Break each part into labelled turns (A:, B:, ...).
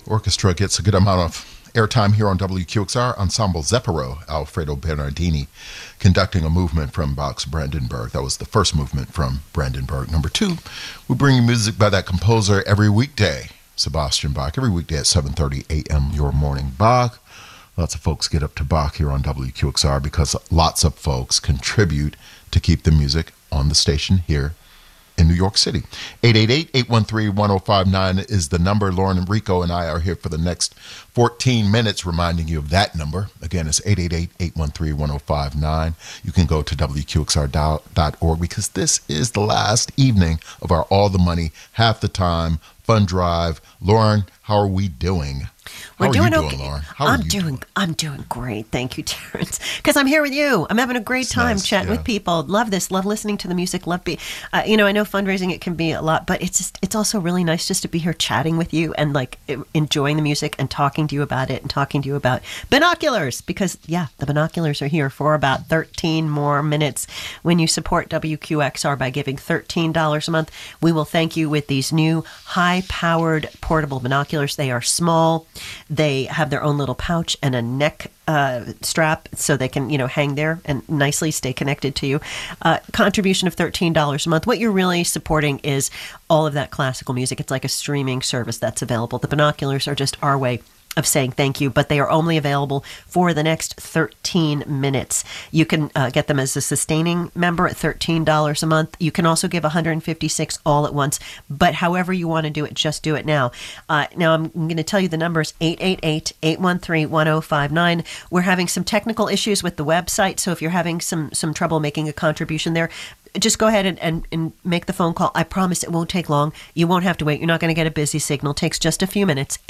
A: Orchestra gets a good amount of airtime here on WQXR. Ensemble Zeppero, Alfredo Bernardini, conducting a movement from Bach's Brandenburg. That was the first movement from Brandenburg. Number 2, we bring you music by that composer every weekday, Sebastian Bach, every weekday at 7:30 a.m. Your Morning Bach. Lots of folks get up to Bach here on WQXR because lots of folks contribute to keep the music on the station here in New York City. 888-813-1059 is the number. Lauren Enrico and I are here for the next 14 minutes reminding you of that number. Again, it's 888-813-1059. You can go to WQXR.org because this is the last evening of our All the Money, Half the Time fund drive. Lauren, how are we doing? How are you doing, Lauren?
B: I'm doing great. Thank you, Terrence. Because I'm here with you. I'm having a great time chatting with people. Love this. Love listening to the music. I know fundraising, it can be a lot, but it's also really nice just to be here chatting with you and enjoying the music and talking to you about it and talking to you about binoculars. Because the binoculars are here for about 13 more minutes. When you support WQXR by giving $13 a month, we will thank you with these new high-powered portable binoculars. They are small. They have their own little pouch and a neck strap so they can, hang there and nicely stay connected to you. Contribution of $13 a month. What you're really supporting is all of that classical music. It's like a streaming service that's available. The binoculars are just our way of saying thank you, but they are only available for the next 13 minutes. You can get them as a sustaining member at $13 a month. You can also give $156 all at once, but however you want to do it, just do it now. Now I'm going to tell you the numbers, 888-813-1059. We're having some technical issues with the website, so if you're having some trouble making a contribution there, just go ahead and make the phone call. I promise it won't take long. You won't have to wait. You're not going to get a busy signal. It takes just a few minutes.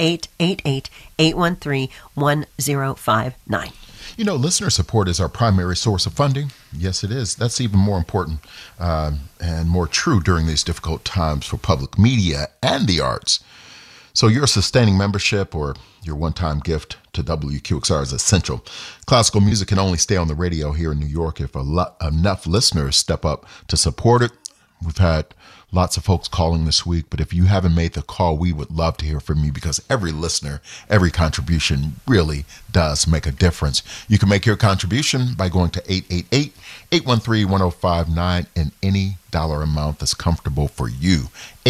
B: 888-813-1059.
A: Listener support is our primary source of funding. Yes, it is. That's even more important and more true during these difficult times for public media and the arts. So your sustaining membership or your one-time gift to WQXR is essential. Classical music can only stay on the radio here in New York if enough listeners step up to support it. We've had lots of folks calling this week, but if you haven't made the call, we would love to hear from you because every listener, every contribution really does make a difference. You can make your contribution by going to 888-813-1059 in any dollar amount that's comfortable for you.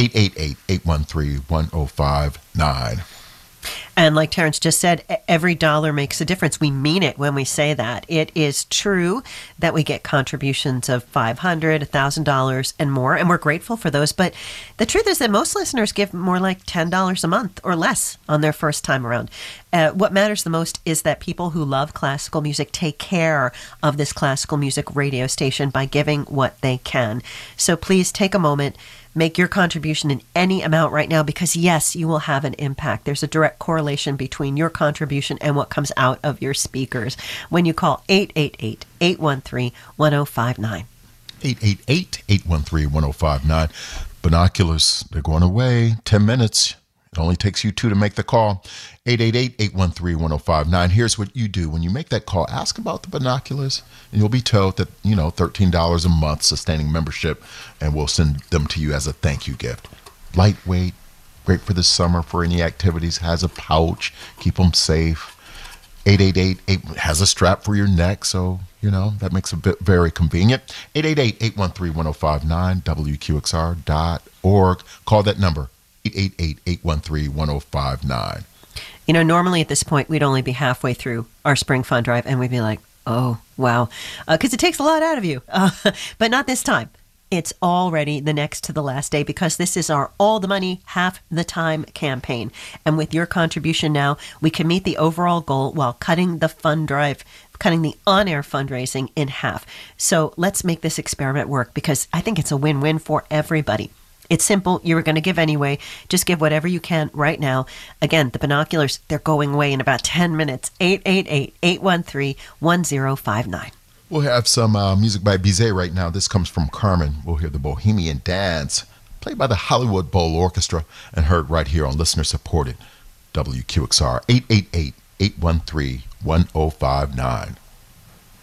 A: 888-813-1059.
B: And like Terrence just said, every dollar makes a difference. We mean it when we say that. It is true that we get contributions of $500, $1,000 and more, and we're grateful for those. But the truth is that most listeners give more like $10 a month or less on their first time around. What matters the most is that people who love classical music take care of this classical music radio station by giving what they can. So please take a moment. Make your contribution in any amount right now because, yes, you will have an impact. There's a direct correlation between your contribution and what comes out of your speakers when you call 888-813-1059.
A: 888-813-1059. Binoculars, they're going away. 10 minutes. It only takes you 2 to make the call. 888-813-1059. Here's what you do. When you make that call, ask about the binoculars, and you'll be told that, $13 a month sustaining membership, and we'll send them to you as a thank you gift. Lightweight, great for the summer for any activities, has a pouch, keep them safe. 888 has a strap for your neck, so, that makes it very convenient. 888-813-1059, WQXR.org. Call that number. 888-813-1059.
B: Normally at this point, we'd only be halfway through our spring fund drive, and we'd be like, oh, wow, because it takes a lot out of you. But not this time. It's already the next to the last day because this is our All the Money, Half the Time campaign. And with your contribution now, we can meet the overall goal while cutting the fund drive, cutting the on-air fundraising in half. So let's make this experiment work because I think it's a win-win for everybody. It's simple. You were going to give anyway. Just give whatever you can right now. Again, the binoculars, they're going away in about 10 minutes. 888-813-1059.
A: We'll have some music by Bizet right now. This comes from Carmen. We'll hear the Bohemian Dance, played by the Hollywood Bowl Orchestra and heard right here on listener-supported WQXR. 888-813-1059.